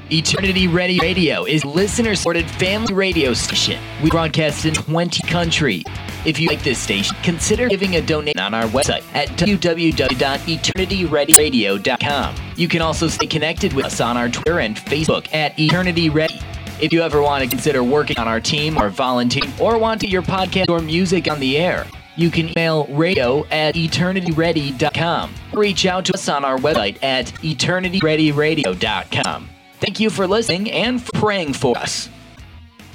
Eternity Ready Radio is a listener-supported family radio station. We broadcast in 20 countries. If you like this station, consider giving a donation on our website at www.eternityreadyradio.com. You can also stay connected with us on our Twitter and Facebook at Eternity Ready. If you ever want to consider working on our team or volunteering or want to get your podcast or music on the air, you can email radio@eternityready.com. Reach out to us on our website at eternityreadyradio.com. Thank you for listening and for praying for us.